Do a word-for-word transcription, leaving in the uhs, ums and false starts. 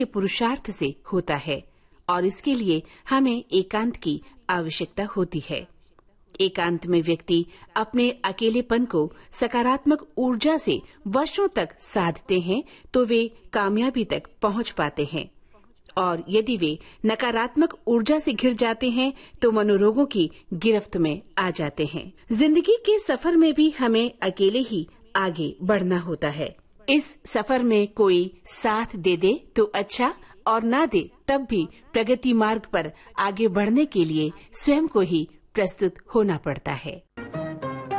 पुरुषार्थ से होता है और इसके लिए हमें एकांत की आवश्यकता होती है। एकांत में व्यक्ति अपने अकेलेपन को सकारात्मक ऊर्जा से वर्षों तक साधते हैं तो वे कामयाबी तक पहुंच पाते हैं, और यदि वे नकारात्मक ऊर्जा से घिर जाते हैं तो मनोरोगों की गिरफ्त में आ जाते हैं। जिंदगी के सफर में भी हमें अकेले ही आगे बढ़ना होता है। इस सफर में कोई साथ दे दे तो अच्छा, और ना दे तब भी प्रगति मार्ग पर आगे बढ़ने के लिए स्वयं को ही प्रस्तुत होना पड़ता है।